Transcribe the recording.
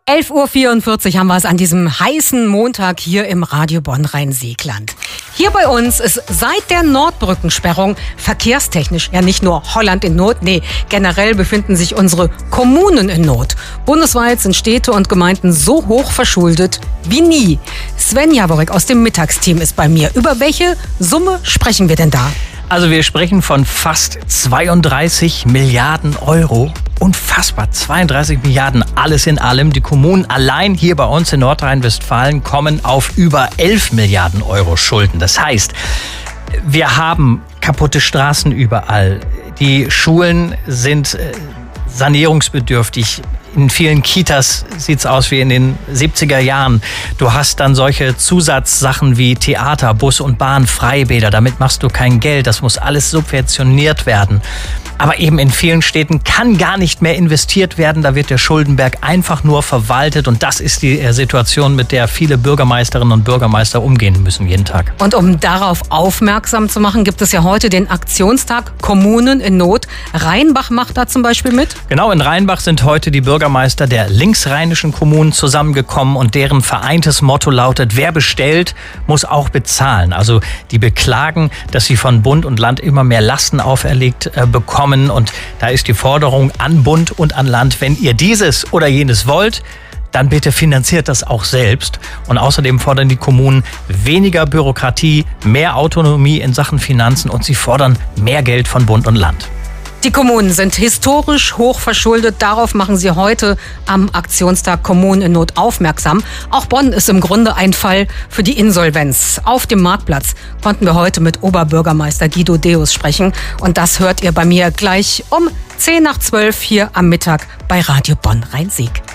11:44 Uhr haben wir es an diesem heißen Montag hier im Radio Bonn-Rhein-Sieg-Land. Hier bei uns ist seit der Nordbrückensperrung verkehrstechnisch ja nicht nur Holland in Not, nee, generell befinden sich unsere Kommunen in Not. Bundesweit sind Städte und Gemeinden so hoch verschuldet wie nie. Sven Jaworek aus dem Mittagsteam ist bei mir. Über welche Summe sprechen wir denn da? Also wir sprechen von fast 32 Milliarden Euro. Unfassbar, 32 Milliarden, alles in allem. Die Kommunen allein hier bei uns in Nordrhein-Westfalen kommen auf über 11 Milliarden Euro Schulden. Das heißt, wir haben kaputte Straßen überall. Die Schulen sind sanierungsbedürftig. In vielen Kitas sieht's aus wie in den 70er Jahren. Du hast dann solche Zusatzsachen wie Theater, Bus und Bahn, Freibäder. Damit machst du kein Geld. Das muss alles subventioniert werden. Aber eben in vielen Städten kann gar nicht mehr investiert werden. Da wird der Schuldenberg einfach nur verwaltet. Und das ist die Situation, mit der viele Bürgermeisterinnen und Bürgermeister umgehen müssen jeden Tag. Und um darauf aufmerksam zu machen, gibt es ja heute den Aktionstag Kommunen in Not. Rheinbach macht da zum Beispiel mit? Genau, in Rheinbach sind heute die Bürgermeister der linksrheinischen Kommunen zusammengekommen und deren vereintes Motto lautet: Wer bestellt, muss auch bezahlen. Also die beklagen, dass sie von Bund und Land immer mehr Lasten auferlegt bekommen. Und da ist die Forderung an Bund und an Land: Wenn ihr dieses oder jenes wollt, dann bitte finanziert das auch selbst. Und außerdem fordern die Kommunen weniger Bürokratie, mehr Autonomie in Sachen Finanzen und sie fordern mehr Geld von Bund und Land. Die Kommunen sind historisch hoch verschuldet. Darauf machen sie heute am Aktionstag Kommunen in Not aufmerksam. Auch Bonn ist im Grunde ein Fall für die Insolvenz. Auf dem Marktplatz konnten wir heute mit Oberbürgermeister Guido Deus sprechen. Und das hört ihr bei mir gleich um 10 nach 12 hier am Mittag bei Radio Bonn-Rhein-Sieg.